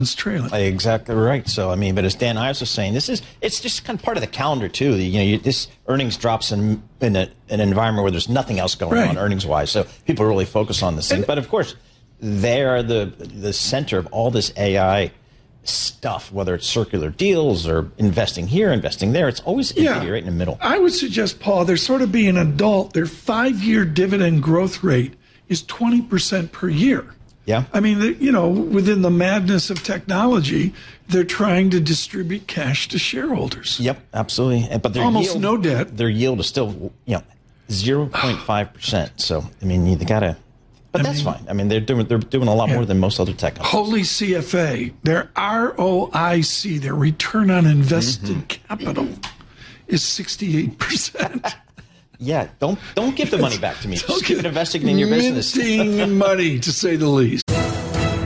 It's trailing. Exactly right. So, I mean, but as Dan Ives was saying, it's just kind of part of the calendar, too. This earnings drops in an environment where there's nothing else going on earnings-wise. So people really focus on this thing. But, of course, they are the center of all this AI stuff, whether it's circular deals or investing here, investing there. It's always right in the middle. I would suggest, Paul, they're sort of being an adult. Their 5-year dividend growth rate is 20% per year. Yeah. I mean, within the madness of technology, they're trying to distribute cash to shareholders. Yep, absolutely. But their almost yield, no debt. Their yield is still, 0.5%. So, I mean, you got to. But that's fine. I mean, they're doing a lot more than most other tech companies. Holy CFA, their ROIC, their return on invested capital, is 68%. Yeah, don't give the money back to me. Just keep it investing in your business. Minting money, to say the least.